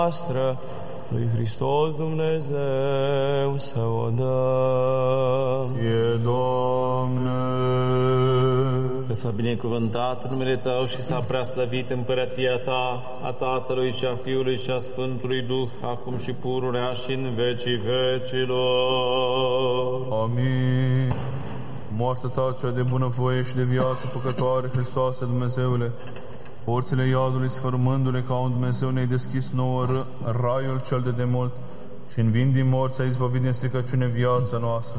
noastră, lui Hristos Dumnezeu să o dăm. Ție, Doamne! Că s-a binecuvântat numele Tău și s-a preaslăvit împărăția Ta, a Tatălui și a Fiului și a Sfântului Duh, acum și pururea și în vecii vecilor. Amin. Moartea Ta, cea de bunăvoie și de viață făcătoare, Hristoase Dumnezeule, porțile iadului sfărâmându-le ca un Dumnezeu ne-ai deschis nouă raiul cel de demult și învind din morți ai izbăvit din stricăciune viața noastră.